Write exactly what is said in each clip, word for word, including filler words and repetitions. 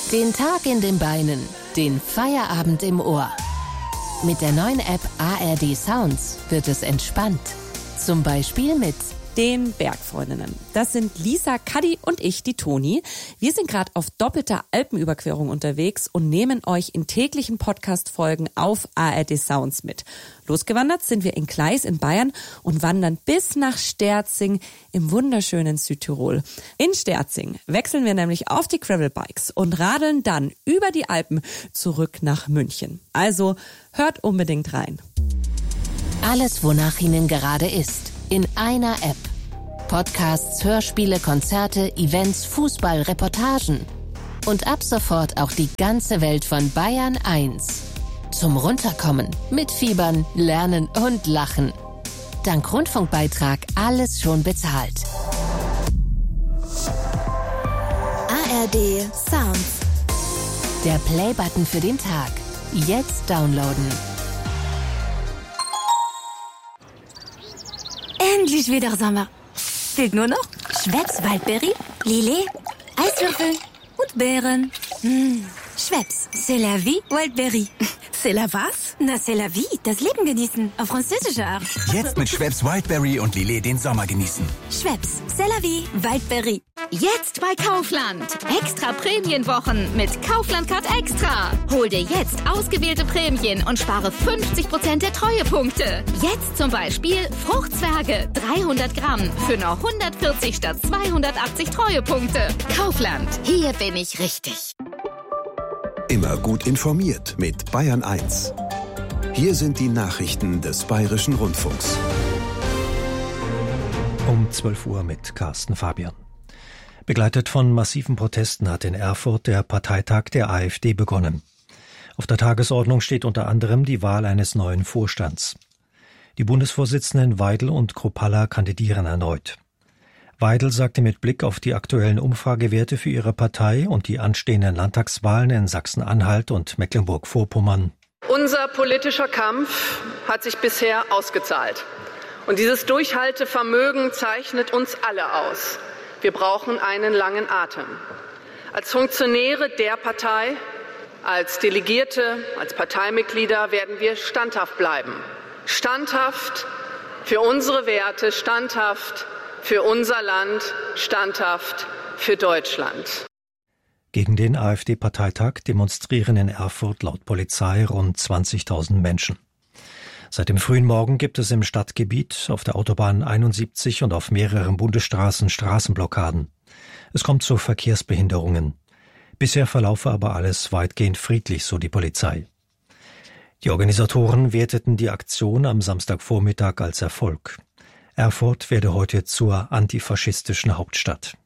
Den Tag in den Beinen, den Feierabend im Ohr. Mit der neuen App A R D Sounds wird es entspannt. Zum Beispiel mit den Bergfreundinnen. Das sind Lisa, Kadi und ich, die Toni. Wir sind gerade auf doppelter Alpenüberquerung unterwegs und nehmen euch in täglichen Podcast-Folgen auf A R D Sounds mit. Losgewandert sind wir in Gleis in Bayern und wandern bis nach Sterzing im wunderschönen Südtirol. In Sterzing wechseln wir nämlich auf die Gravelbikes und radeln dann über die Alpen zurück nach München. Also hört unbedingt rein. Alles, wonach Ihnen gerade ist, in einer App. Podcasts, Hörspiele, Konzerte, Events, Fußball, Reportagen. Und ab sofort auch die ganze Welt von Bayern eins. Zum Runterkommen, mitfiebern, lernen und lachen. Dank Rundfunkbeitrag alles schon bezahlt. A R D Sounds. Der Playbutton für den Tag. Jetzt downloaden. Endlich wieder Sommer. Fehlt nur noch Schweppes Waldbeere, Lillet, Eiswürfel und Beeren. Mmh. Schweppes, c'est la vie, Wildberry. C'est la was? Na, c'est la vie, das Leben genießen, auf französische Art. Jetzt mit Schweppes Wildberry und Lillet den Sommer genießen. Schweppes, c'est la vie, Wildberry. Jetzt bei Kaufland. Extra Prämienwochen mit Kaufland Card Extra. Hol dir jetzt ausgewählte Prämien und spare fünfzig Prozent der Treuepunkte. Jetzt zum Beispiel Fruchtzwerge dreihundert Gramm für nur hundertvierzig statt zweihundertachtzig Treuepunkte. Kaufland, hier bin ich richtig. Immer gut informiert mit Bayern eins. Hier sind die Nachrichten des Bayerischen Rundfunks. Um zwölf Uhr mit Carsten Fabian. Begleitet von massiven Protesten hat in Erfurt der Parteitag der AfD begonnen. Auf der Tagesordnung steht unter anderem die Wahl eines neuen Vorstands. Die Bundesvorsitzenden Weidel und Kruppalla kandidieren erneut. Weidel sagte mit Blick auf die aktuellen Umfragewerte für ihre Partei und die anstehenden Landtagswahlen in Sachsen-Anhalt und Mecklenburg-Vorpommern: Unser politischer Kampf hat sich bisher ausgezahlt. Und dieses Durchhaltevermögen zeichnet uns alle aus. Wir brauchen einen langen Atem. Als Funktionäre der Partei, als Delegierte, als Parteimitglieder werden wir standhaft bleiben. Standhaft für unsere Werte, standhaft für unser Land, standhaft für Deutschland. Gegen den AfD-Parteitag demonstrieren in Erfurt laut Polizei rund zwanzigtausend Menschen. Seit dem frühen Morgen gibt es im Stadtgebiet auf der Autobahn einundsiebzig und auf mehreren Bundesstraßen Straßenblockaden. Es kommt zu Verkehrsbehinderungen. Bisher verlaufe aber alles weitgehend friedlich, so die Polizei. Die Organisatoren werteten die Aktion am Samstagvormittag als Erfolg. Erfurt werde heute zur antifaschistischen Hauptstadt.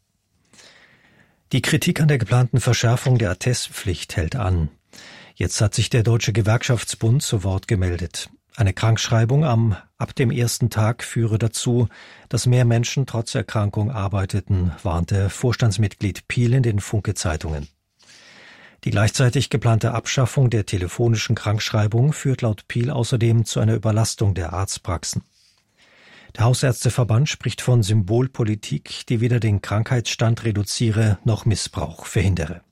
Die Kritik an der geplanten Verschärfung der Attestpflicht hält an. Jetzt hat sich der Deutsche Gewerkschaftsbund zu Wort gemeldet. Eine Krankschreibung am, ab dem ersten Tag führe dazu, dass mehr Menschen trotz Erkrankung arbeiteten, warnte Vorstandsmitglied Piel in den Funke-Zeitungen. Die gleichzeitig geplante Abschaffung der telefonischen Krankschreibung führt laut Piel außerdem zu einer Überlastung der Arztpraxen. Der Hausärzteverband spricht von Symbolpolitik, die weder den Krankheitsstand reduziere noch Missbrauch verhindere.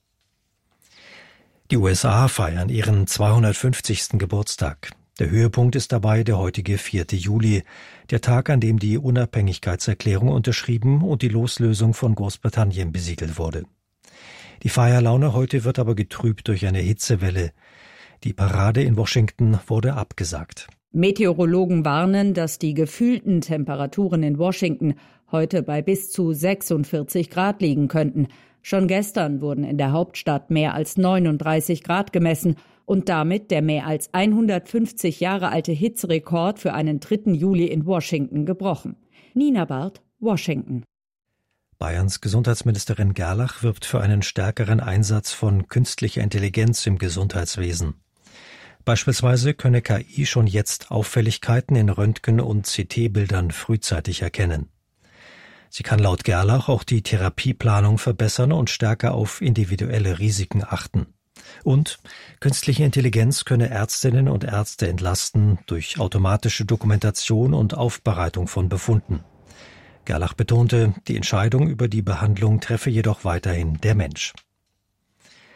Die U S A feiern ihren zweihundertfünfzigsten Geburtstag. Der Höhepunkt ist dabei der heutige vierte Juli, der Tag, an dem die Unabhängigkeitserklärung unterschrieben und die Loslösung von Großbritannien besiegelt wurde. Die Feierlaune heute wird aber getrübt durch eine Hitzewelle. Die Parade in Washington wurde abgesagt. Meteorologen warnen, dass die gefühlten Temperaturen in Washington heute bei bis zu sechsundvierzig Grad liegen könnten. Schon gestern wurden in der Hauptstadt mehr als neununddreißig Grad gemessen und damit der mehr als hundertfünfzig Jahre alte Hitzerekord für einen dritten Juli in Washington gebrochen. Nina Barth, Washington. Bayerns Gesundheitsministerin Gerlach wirbt für einen stärkeren Einsatz von künstlicher Intelligenz im Gesundheitswesen. Beispielsweise könne K I schon jetzt Auffälligkeiten in Röntgen- und C T-Bildern frühzeitig erkennen. Sie kann laut Gerlach auch die Therapieplanung verbessern und stärker auf individuelle Risiken achten. Und künstliche Intelligenz könne Ärztinnen und Ärzte entlasten durch automatische Dokumentation und Aufbereitung von Befunden. Gerlach betonte, die Entscheidung über die Behandlung treffe jedoch weiterhin der Mensch.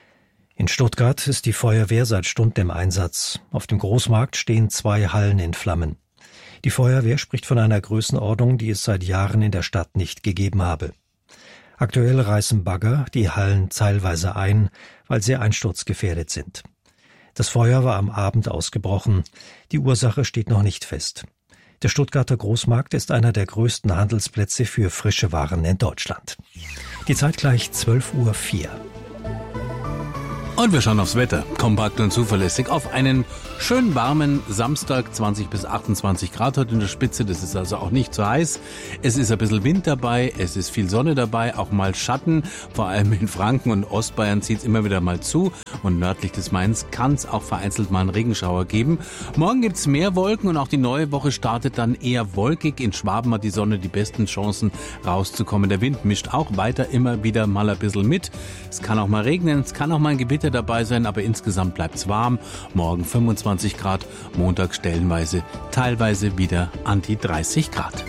In Stuttgart ist die Feuerwehr seit Stunden im Einsatz. Auf dem Großmarkt stehen zwei Hallen in Flammen. Die Feuerwehr spricht von einer Größenordnung, die es seit Jahren in der Stadt nicht gegeben habe. Aktuell reißen Bagger die Hallen teilweise ein, weil sie einsturzgefährdet sind. Das Feuer war am Abend ausgebrochen. Die Ursache steht noch nicht fest. Der Stuttgarter Großmarkt ist einer der größten Handelsplätze für frische Waren in Deutschland. Die Zeit gleich zwölf Uhr vier. Und wir schauen aufs Wetter, kompakt und zuverlässig, auf einen schön warmen Samstag, zwanzig bis achtundzwanzig Grad heute in der Spitze, das ist also auch nicht zu heiß. Es ist ein bisschen Wind dabei, es ist viel Sonne dabei, auch mal Schatten, vor allem in Franken und Ostbayern zieht es immer wieder mal zu und nördlich des Mains kann es auch vereinzelt mal einen Regenschauer geben. Morgen gibt es mehr Wolken und auch die neue Woche startet dann eher wolkig. In Schwaben hat die Sonne die besten Chancen rauszukommen. Der Wind mischt auch weiter immer wieder mal ein bisschen mit. Es kann auch mal regnen, es kann auch mal ein Gewitter dabei sein, aber insgesamt bleibt's warm. Morgen fünfundzwanzig Grad, Montag stellenweise, teilweise wieder an die dreißig Grad.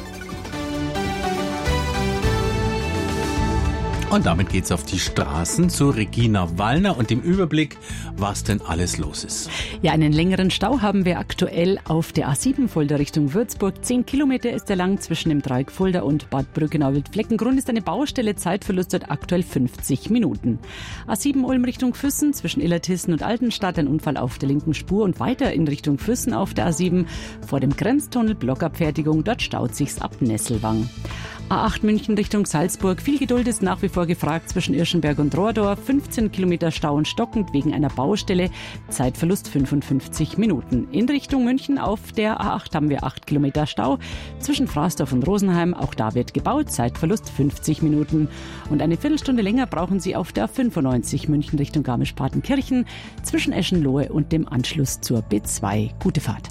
Und damit geht's auf die Straßen zu Regina Wallner und dem Überblick, was denn alles los ist. Ja, einen längeren Stau haben wir aktuell auf der A sieben Fulda Richtung Würzburg. Zehn Kilometer ist er lang zwischen dem Dreieck Fulda und Bad Brückenau-Wildflecken. Grund ist eine Baustelle, Zeitverlust dort aktuell fünfzig Minuten. A sieben Ulm Richtung Füssen zwischen Illertissen und Altenstadt, ein Unfall auf der linken Spur und weiter in Richtung Füssen auf der A sieben vor dem Grenztunnel Blockabfertigung. Dort staut sich's ab Nesselwang. A acht München Richtung Salzburg. Viel Geduld ist nach wie vor gefragt zwischen Irschenberg und Rohrdorf. fünfzehn Kilometer Stau und stockend wegen einer Baustelle. Zeitverlust fünfundfünfzig Minuten. In Richtung München auf der A acht haben wir acht Kilometer Stau zwischen Fraßdorf und Rosenheim. Auch da wird gebaut. Zeitverlust fünfzig Minuten. Und eine Viertelstunde länger brauchen Sie auf der A fünfundneunzig München Richtung Garmisch-Partenkirchen zwischen Eschenlohe und dem Anschluss zur B zwei. Gute Fahrt.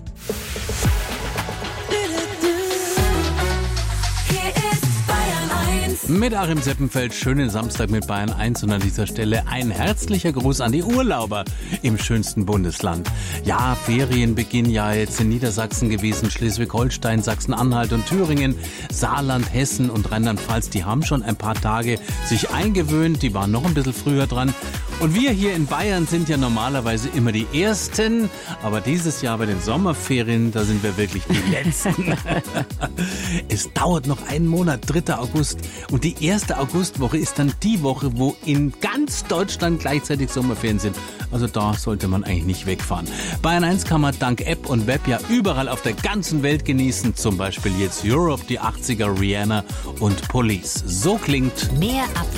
Mit Achim Seppenfeld, schönen Samstag mit Bayern eins und an dieser Stelle ein herzlicher Gruß an die Urlauber im schönsten Bundesland. Ja, Ferienbeginn ja jetzt in Niedersachsen gewesen, Schleswig-Holstein, Sachsen-Anhalt und Thüringen, Saarland, Hessen und Rheinland-Pfalz, die haben schon ein paar Tage sich eingewöhnt, die waren noch ein bisschen früher dran. Und wir hier in Bayern sind ja normalerweise immer die Ersten, aber dieses Jahr bei den Sommerferien, da sind wir wirklich die Letzten. Es dauert noch einen Monat, dritter August. Und die erste Augustwoche ist dann die Woche, wo in ganz Deutschland gleichzeitig Sommerferien sind. Also da sollte man eigentlich nicht wegfahren. Bayern eins kann man dank App und Web ja überall auf der ganzen Welt genießen. Zum Beispiel jetzt Europe, die achtziger, Rihanna und Police. So klingt Mehr ab